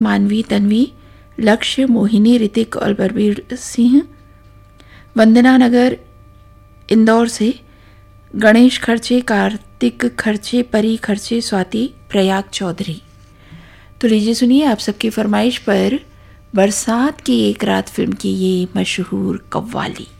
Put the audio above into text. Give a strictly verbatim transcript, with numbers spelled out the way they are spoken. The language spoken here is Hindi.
मानवी तन्वी, लक्ष्य मोहिनी ऋतिक और बलबीर सिंह। वंदना नगर इंदौर से गणेश खर्चे, कार्तिक खर्चे, परी खर्चे, स्वाति प्रयाग चौधरी। तो लीजिए सुनिए आप सबकी फरमाइश पर बरसात की एक रात फिल्म की ये मशहूर कव्वाली।